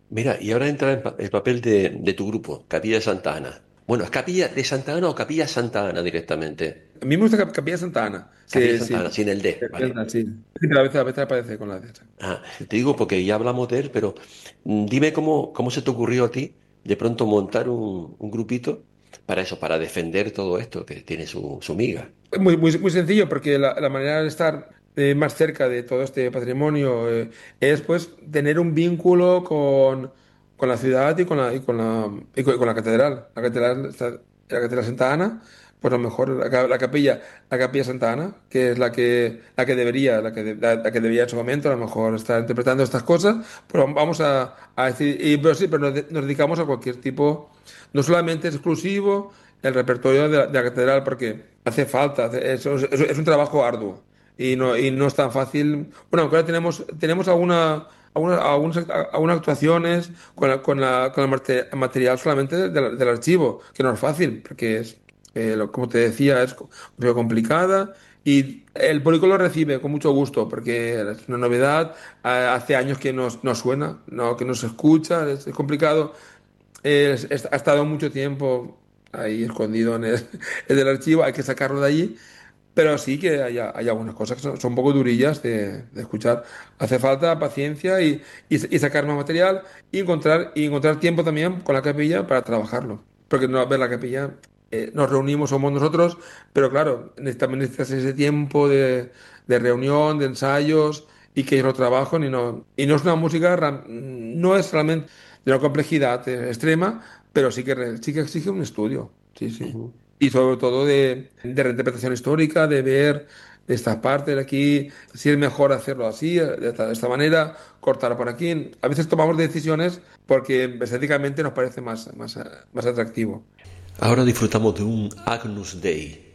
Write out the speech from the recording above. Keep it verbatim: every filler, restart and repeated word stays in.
Mira, y ahora entra en pa- el papel de, de tu grupo, Capilla de Santa Ana. Bueno, ¿es Capilla de Santa Ana o Capilla Santa Ana directamente? A mí me gusta Cap- Capilla Santa Ana. Capilla Sí, Santa sí. Ana, sin el D, Ya ¿vale? está, sí. Sí, pero a veces, a veces aparece con la D. Ah, te digo porque ya hablamos de él, pero mm, dime cómo, cómo se te ocurrió a ti de pronto montar un, un grupito para eso, para defender todo esto que tiene su, su miga. Muy, muy, muy sencillo, porque la, la manera de estar eh, más cerca de todo este patrimonio eh, es pues tener un vínculo con, con la ciudad y con la, y con la, y con, con la catedral. La catedral está, la catedral Santa Ana, pues a lo mejor la, ca- la capilla, la capilla Santa Ana, que es la que, la que debería, la que, de- la, la que debería en su momento, a lo mejor estar interpretando estas cosas, pues vamos a, a decir, y, pero sí, pero nos, de- nos dedicamos a cualquier tipo, no solamente es exclusivo el repertorio de la, de la catedral, porque hace falta, hace- es, es- es un trabajo arduo y no, y no es tan fácil. Bueno, aunque ahora tenemos, tenemos alguna, alguna- algunas, algunas actuaciones con, la- con, la, con el mate- material solamente del, del archivo, que no es fácil, porque es, eh, lo- como te decía, es co- un poco complicada. Y el público lo recibe con mucho gusto, porque es una novedad. ah, Hace años que no, no suena, no, que no se escucha, es, es complicado. Es- es- ha estado mucho tiempo ahí escondido en el, en el archivo, hay que sacarlo de allí, pero sí que hay, hay algunas cosas que son, son un poco durillas de, de escuchar. Hace falta paciencia y, y- y sacar más material y encontrar, y encontrar tiempo también con la capilla para trabajarlo. Porque no, a ver, la capilla, eh, nos reunimos, somos nosotros, pero claro, neces- también necesitas ese tiempo de, de reunión, de ensayos y que ellos lo trabajan y no, y no es una música, ra- no es realmente de una complejidad eh, extrema, pero sí que, re- sí que exige un estudio. Sí, sí. Ujú. Y sobre todo de, de reinterpretación histórica, de ver de esta parte de aquí, si es mejor hacerlo así, de esta, de esta manera, cortar por aquí. A veces tomamos decisiones porque estéticamente nos parece más, más, más atractivo. Ahora disfrutamos de un Agnus Dei.